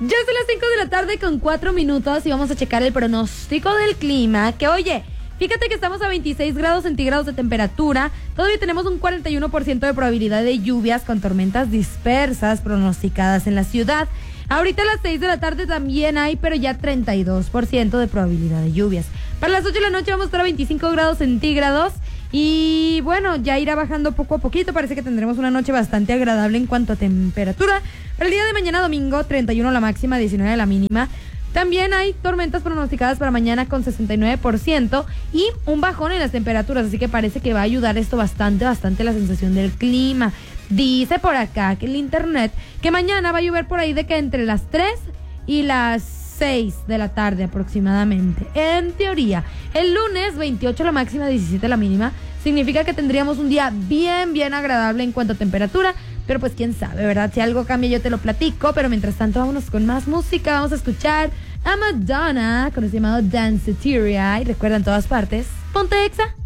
Ya son las 5 de la tarde con 4 minutos y vamos a checar el pronóstico del clima. Que oye, fíjate que estamos a 26 grados centígrados de temperatura. Todavía tenemos un 41% de probabilidad de lluvias con tormentas dispersas pronosticadas en la ciudad. Ahorita a las 6 de la tarde también hay, pero ya 32% de probabilidad de lluvias. Para las 8 de la noche vamos a estar a 25 grados centígrados. Y bueno, ya irá bajando poco a poquito. Parece que tendremos una noche bastante agradable en cuanto a temperatura. Para el día de mañana domingo, 31 la máxima, 19 la mínima. También hay tormentas pronosticadas para mañana con 69% y un bajón en las temperaturas. Así que parece que va a ayudar esto bastante la sensación del clima. Dice por acá que el internet que mañana va a llover por ahí de que entre las 3 y las 6 de la tarde aproximadamente. En teoría, el lunes 28 la máxima, 17 la mínima, significa que tendríamos un día bien agradable en cuanto a temperatura, pero pues quién sabe, ¿verdad? Si algo cambia yo te lo platico, pero mientras tanto vámonos con más música. Vamos a escuchar a Madonna con el llamado Danceteria y recuerda en todas partes, ponte Exa.